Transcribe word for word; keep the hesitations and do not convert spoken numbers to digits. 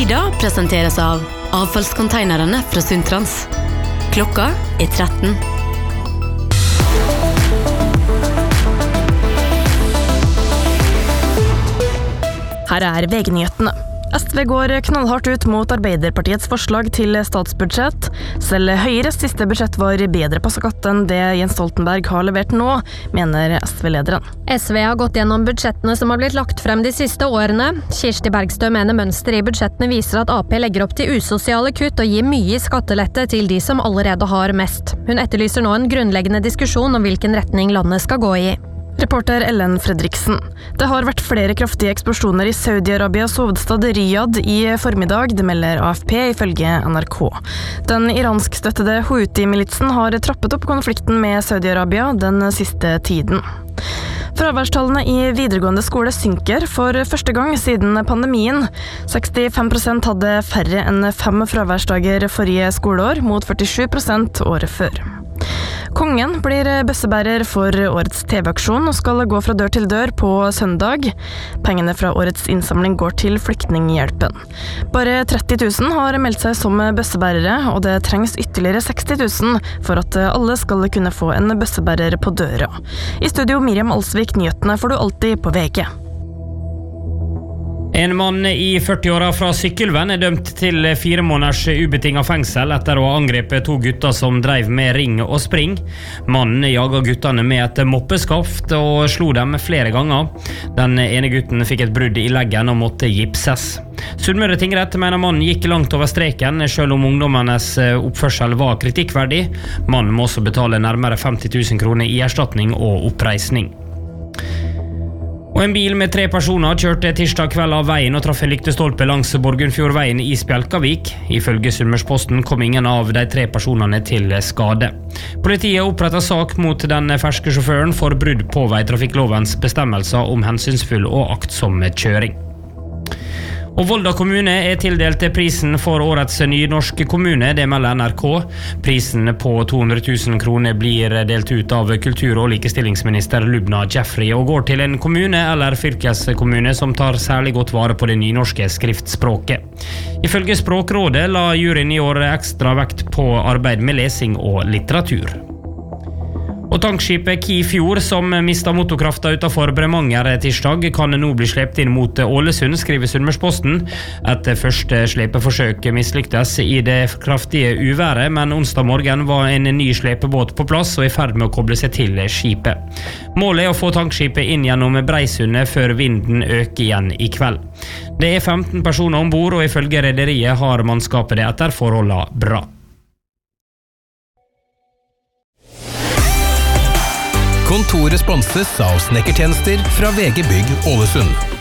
Ida presenteres av avfallskonteinerne fra Sundtrans. Klokka er tretten. Her er V G-nyhetene. S V går knallhardt ut mot Arbeiderpartiets forslag til statsbudsjett. Selv Høyres siste budsjett var bedre på skatt enn det Jens Stoltenberg har levert nå, mener S V-lederen. S V har gått gjennom budsjettene som har blitt lagt frem de siste årene. Kirsti Bergstø mener mønsteret i budsjettene viser at Ap legger opp til usosiale kutt og gir mye i skattelette til de som allerede har mest. Hun etterlyser nå en grunnleggende diskusjon om hvilken retning landet skal gå i. Reporter Ellen Fredriksen. Det har vært flere kraftige eksplosjoner i Saudi-Arabias hovedstad Riyadh i formiddag, det melder A F P ifølge N R K. Den iranskstøttede Houthi-militsen har trappet opp konflikten med Saudi-Arabia den siste tiden. Fraværstallene i videregående skole synker for første gang siden pandemien. sekstifem prosent hadde færre enn fem fraværsdager forrige skoleår, mot førtisju prosent året før. Kongen blir bøssebærer for årets T V-aksjon og skal gå fra dør til dør på søndag. Pengene fra årets innsamling går til flyktninghjelpen. Bare tretti tusen har meldt seg som bøssebærere, og det trengs ytterligere seksti tusen for at alle skal kunne få en bøssebærer på døra. I studio Miriam Alsvik, nyhetene får du alltid på V G. En mann i førti-åra fra Sykkylven er dømt til fire måneders ubetinget fengsel etter å ha angrepet to gutter som drev med ring og spring. Mannen jaget guttene med et moppeskaft og slo dem flere ganger. Den ene gutten fikk et brudd i leggen og måtte gipses. Sunnmøre tingrett mener mannen gikk langt over streken, selv om ungdommenes oppførsel var kritikkverdig. Mannen må også betale nærmere femti tusen kroner i erstatning og oppreisning. Og en bil med tre personer kjørte tirsdag kveld av veien og traff en lyktestolpe langs Borgundfjordveien i Spjelkavik. Ifølge Sunnmørsposten kom ingen av de tre personene til skade. Politiet opprettet sak mot den ferske sjåføren for brudd på veitrafikklovens bestemmelser om hensynsfull og aktsom kjøring. Og Volda kommune er tildelt prisen for årets nynorske kommune, det melder N R K. Prisen på to hundre tusen kroner blir delt ut av kultur- og likestillingsminister Lubna Jeffrey og går til en kommune eller fylkeskommune som tar særlig godt vare på det nynorske skriftspråket. Ifølge Språkrådet la juryen i år ekstra vekt på arbeid med lesing og litteratur. Og tankskipet Kifjord, som mistet motorkrafta utenfor Bremanger tirsdag, kan nå bli slept inn mot Ålesund, skriver Sunnmørsposten. Et første slepeforsøk mislyktes i det kraftige uværet, men onsdag morgen var en ny slepebåt på plass og i ferd med å koble seg til skipet. Målet er å få tankskipet inn gjennom Breisundet før vinden øker igjen i kveld. Det er femten personer ombord, og ifølge rederiet har mannskapet det etter forholdene bra. Kontoret sponses av snekkertjenester fra V G Bygg Ålesund.